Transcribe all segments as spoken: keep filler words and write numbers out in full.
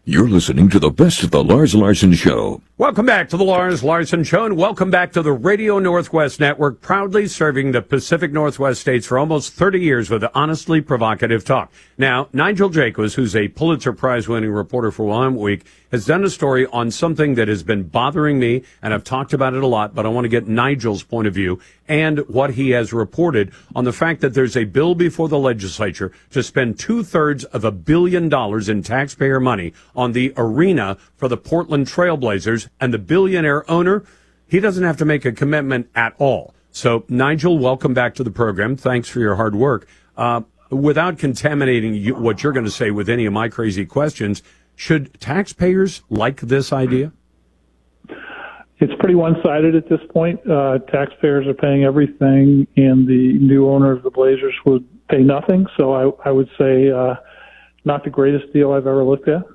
You're listening to the best of the Lars Larson Show. Welcome back to the Lars Larson Show, and welcome back to the Radio Northwest Network, proudly serving the Pacific Northwest states for almost thirty years with honestly provocative talk. Now, Nigel Jacobs, who's a Pulitzer Prize-winning reporter for Willamette Week, has done a story on something that has been bothering me, and I've talked about it a lot, but I want to get Nigel's point of view and what he has reported on the fact that there's a bill before the legislature to spend two-thirds of a billion dollars in taxpayer money on the arena for the Portland Trailblazers, and the billionaire owner, he doesn't have to make a commitment at all. So, Nigel, welcome back to the program. Thanks for your hard work. Uh, without contaminating you, what you're going to say with any of my crazy questions, should taxpayers like this idea? It's pretty one-sided at this point. Uh, taxpayers are paying everything, and the new owner of the Blazers would pay nothing. So I, I would say uh, not the greatest deal I've ever looked at.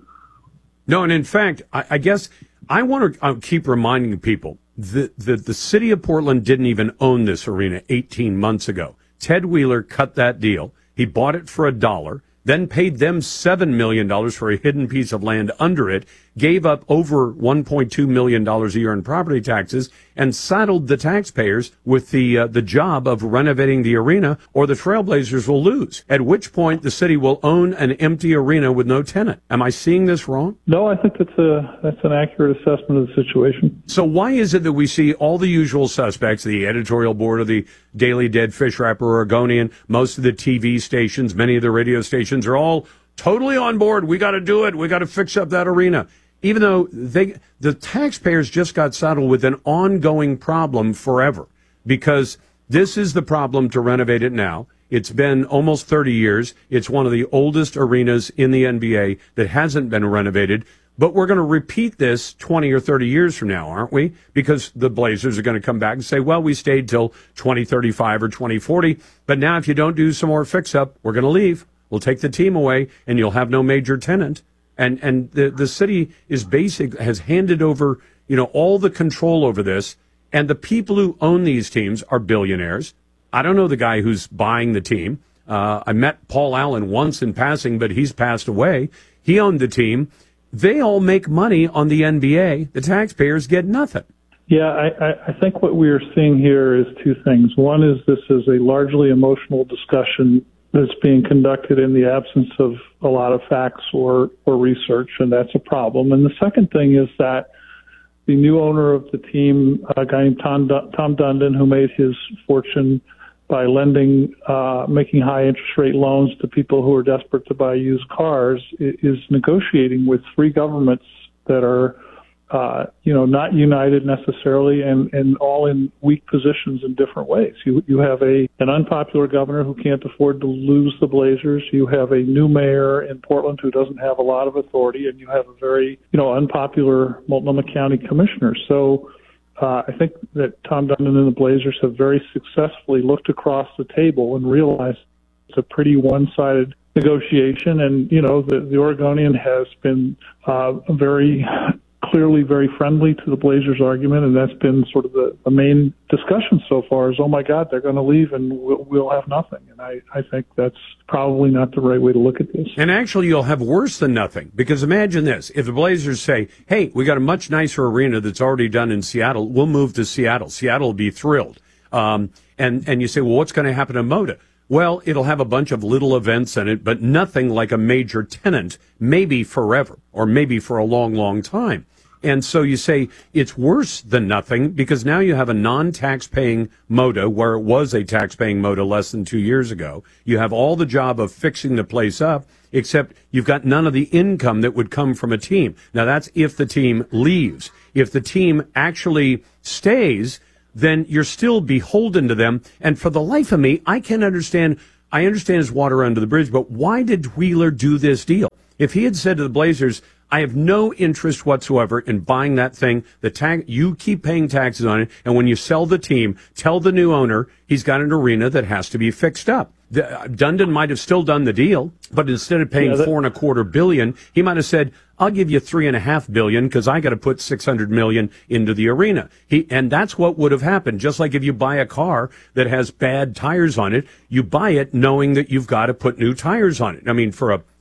No, and in fact, I, I guess I want to uh, keep reminding people that the, the city of Portland didn't even own this arena eighteen months ago. Ted Wheeler cut that deal. He bought it for a dollar, then paid them seven million dollars for a hidden piece of land under it, gave up over one point two million dollars a year in property taxes, and saddled the taxpayers with the uh, the job of renovating the arena, or the Trailblazers will lose, at which point the city will own an empty arena with no tenant. Am I seeing this wrong? No, I think that's a that's an accurate assessment of the situation. So why is it that we see all the usual suspects, the editorial board of the Daily Dead Fish Wrapper Oregonian, most of the T V stations, many of the radio stations are all totally on board. We got to do it. We got to fix up that arena. Even though they, the taxpayers just got saddled with an ongoing problem forever, because this is the problem to renovate it now. It's been almost thirty years. It's one of the oldest arenas in the N B A that hasn't been renovated. But we're going to repeat this twenty or thirty years from now, aren't we? Because the Blazers are going to come back and say, well, we stayed till twenty thirty-five or twenty forty. But now if you don't do some more fix-up, we're going to leave. We'll take the team away, and you'll have no major tenant. And and the the city is basic has handed over, you know, all the control over this, and the people who own these teams are billionaires. I don't know the guy who's buying the team. Uh, I met Paul Allen once in passing, but he's passed away. He owned the team. They all make money on the N B A. The taxpayers get nothing. Yeah, I, I think what we are seeing here is two things. One is this is a largely emotional discussion that's being conducted in the absence of a lot of facts or, or research, and that's a problem. And the second thing is that the new owner of the team, a guy named Tom, Tom Dundon, who made his fortune by lending, uh, making high interest rate loans to people who are desperate to buy used cars, is negotiating with three governments that are Uh, you know, not united necessarily, and, and all in weak positions in different ways. You you have a an unpopular governor who can't afford to lose the Blazers. You have a new mayor in Portland who doesn't have a lot of authority, and you have a very you know unpopular Multnomah County commissioner. So uh, I think that Tom Dundon and the Blazers have very successfully looked across the table and realized it's a pretty one-sided negotiation. And you know, the, the Oregonian has been uh, very clearly very friendly to the Blazers argument, and that's been sort of the, the main discussion so far is, oh my God, they're going to leave and we'll, we'll have nothing. And I, I think that's probably not the right way to look at this. And actually, you'll have worse than nothing, because imagine this. If the Blazers say, hey, we got a much nicer arena that's already done in Seattle, we'll move to Seattle. Seattle will be thrilled. Um, and, and you say, well, what's going to happen to Moda? Well, it'll have a bunch of little events in it, but nothing like a major tenant, maybe forever, or maybe for a long, long time. And so you say it's worse than nothing, because now you have a non-tax-paying Moda, where it was a tax-paying Moda less than two years ago. You have all the job of fixing the place up, except you've got none of the income that would come from a team. Now, that's if the team leaves. If the team actually stays, then you're still beholden to them. And for the life of me, I can't understand. I understand it's water under the bridge, but why did Wheeler do this deal? If he had said to the Blazers, I have no interest whatsoever in buying that thing. The tax, you keep paying taxes on it, and when you sell the team, tell the new owner he's got an arena that has to be fixed up. The, uh, Dundon might have still done the deal, but instead of paying yeah, that, four and a quarter billion, he might have said, I'll give you three and a half billion because I got to put six hundred million into the arena. He, and that's what would have happened. Just like if you buy a car that has bad tires on it, you buy it knowing that you've got to put new tires on it. I mean, for a,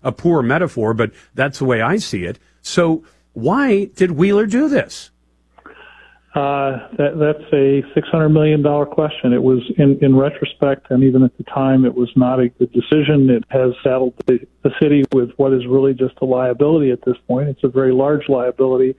a poor metaphor, but that's the way I see it. So why did Wheeler do this? Uh, that, that's a six hundred million dollars question. It was, in, in retrospect, and even at the time, it was not a good decision. It has saddled the, the city with what is really just a liability at this point. It's a very large liability.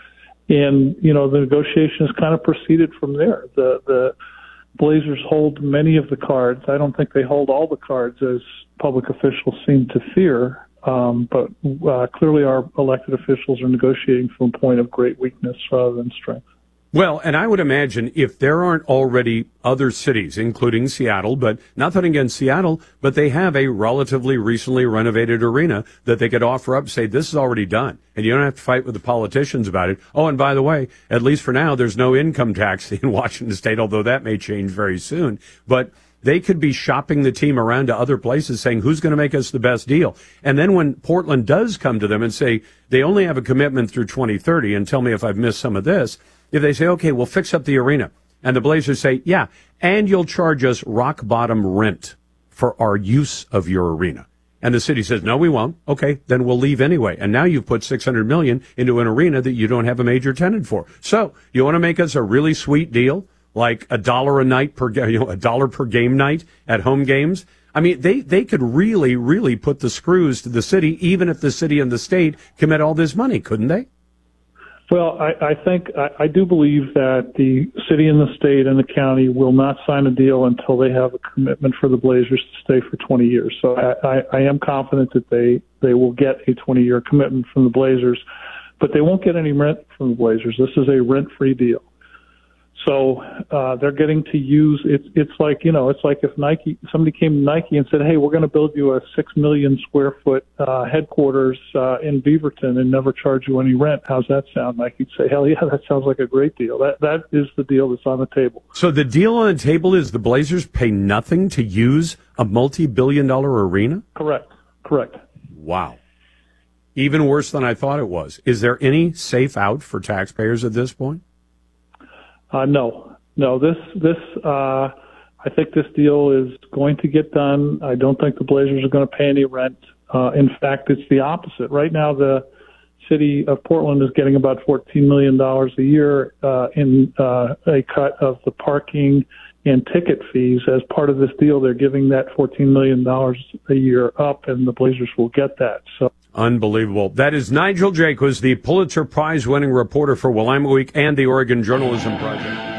And, you know, the negotiations kind of proceeded from there. The, the Blazers hold many of the cards. I don't think they hold all the cards, as public officials seem to fear. Um, but uh, clearly our elected officials are negotiating from a point of great weakness rather than strength. Well, and I would imagine if there aren't already other cities, including Seattle, but nothing against Seattle, but they have a relatively recently renovated arena that they could offer up, say, this is already done, and you don't have to fight with the politicians about it. Oh, and by the way, at least for now, there's no income tax in Washington State, although that may change very soon. But they could be shopping the team around to other places saying, who's going to make us the best deal? And then when Portland does come to them and say, they only have a commitment through twenty thirty, and tell me if I've missed some of this, if they say, okay, we'll fix up the arena, and the Blazers say, yeah, and you'll charge us rock bottom rent for our use of your arena. And the city says, no, we won't. Okay, then we'll leave anyway. And now you've put six hundred million dollars into an arena that you don't have a major tenant for. So you want to make us a really sweet deal, like a dollar a night per, you know, a dollar per game night at home games? I mean, they, they could really, really put the screws to the city, even if the city and the state commit all this money, couldn't they? Well, I, I think I, I do believe that the city and the state and the county will not sign a deal until they have a commitment for the Blazers to stay for twenty years. So I, I, I am confident that they, they will get a twenty-year commitment from the Blazers, but they won't get any rent from the Blazers. This is a rent-free deal. So uh, they're getting to use it's it's like you know it's like if Nike somebody came to Nike and said, hey, we're going to build you a six million square foot uh, headquarters uh, in Beaverton and never charge you any rent. How's that sound? Nike'd say, hell yeah, that sounds like a great deal. That that is the deal that's on the table. So the deal on the table is the Blazers pay nothing to use a multi-billion dollar arena? Correct. Correct. Wow. Even worse than I thought it was. Is there any safe out for taxpayers at this point? Uh, no, no. This, this. Uh, I think this deal is going to get done. I don't think the Blazers are going to pay any rent. Uh, in fact, it's the opposite. Right now, the city of Portland is getting about fourteen million dollars a year uh, in uh, a cut of the parking and ticket fees. As part of this deal, they're giving that fourteen million dollars a year up, and the Blazers will get that. So. Unbelievable. That is Nigel Jaquiz, the Pulitzer Prize-winning reporter for Willamette Week and the Oregon Journalism Project.